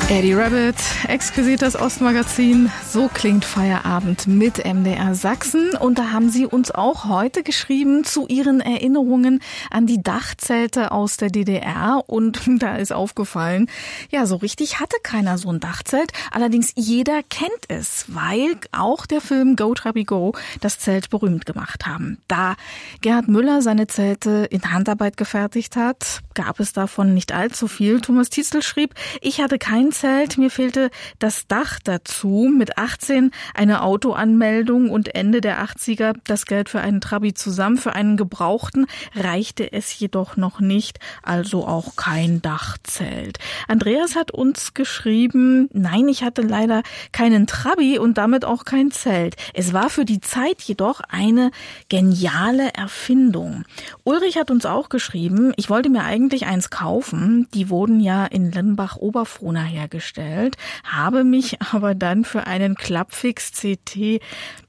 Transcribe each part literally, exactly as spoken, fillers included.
Eddie Rabbitt, exquisit das Ostmagazin. So klingt Feierabend mit M D R Sachsen. Und da haben Sie uns auch heute geschrieben zu Ihren Erinnerungen an die Dachzelte aus der D D R. Und da ist aufgefallen, ja, so richtig hatte keiner so ein Dachzelt. Allerdings jeder kennt es, weil auch der Film Go Trabi Go das Zelt berühmt gemacht haben. Da Gerhard Müller seine Zelte in Handarbeit gefertigt hat, gab es davon nicht allzu viel. Thomas Tietzel schrieb, ich hatte kein Zelt, mir fehlte das Dach dazu. Mit achtzehn eine Autoanmeldung und Ende der achtziger das Geld für einen Trabi zusammen. Für einen Gebrauchten reichte es jedoch noch nicht, also auch kein Dachzelt. Andreas hat uns geschrieben, nein, ich hatte leider keinen Trabi und damit auch kein Zelt. Es war für die Zeit jedoch eine geniale Erfindung. Ulrich hat uns auch geschrieben, ich wollte mir eigentlich eins kaufen. Die wurden ja in Limbach-Oberfrohna hergestellt. Habe mich aber dann für einen Klappfix C T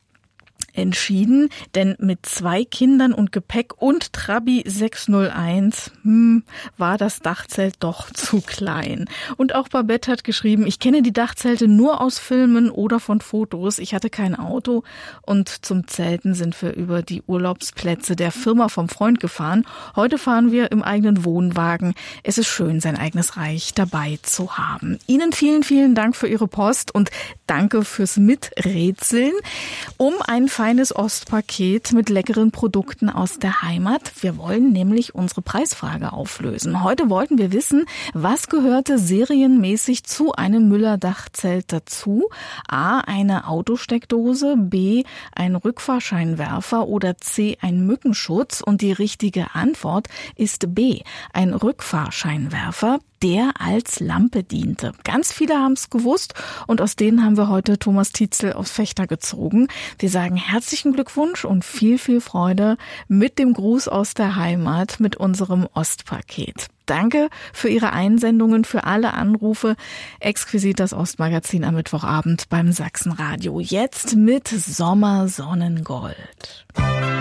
entschieden, denn mit zwei Kindern und Gepäck und Trabi sechshunderteins hm, war das Dachzelt doch zu klein. Und auch Babette hat geschrieben, ich kenne die Dachzelte nur aus Filmen oder von Fotos. Ich hatte kein Auto und zum Zelten sind wir über die Urlaubsplätze der Firma vom Freund gefahren. Heute fahren wir im eigenen Wohnwagen. Es ist schön, sein eigenes Reich dabei zu haben. Ihnen vielen, vielen Dank für Ihre Post und danke fürs Miträtseln. Um ein feines Ostpaket mit leckeren Produkten aus der Heimat. Wir wollen nämlich unsere Preisfrage auflösen. Heute wollten wir wissen, was gehörte serienmäßig zu einem Müller-Dachzelt dazu? A, eine Autosteckdose, B, ein Rückfahrscheinwerfer oder C, ein Mückenschutz? Und die richtige Antwort ist B, ein Rückfahrscheinwerfer, der als Lampe diente. Ganz viele haben es gewusst und aus denen haben wir heute Thomas Tietzel aufs Fechter gezogen. Wir sagen herzlichen Glückwunsch und viel, viel Freude mit dem Gruß aus der Heimat, mit unserem Ostpaket. Danke für Ihre Einsendungen, für alle Anrufe. Exquisit das Ostmagazin am Mittwochabend beim Sachsenradio. Jetzt mit Sommersonnengold.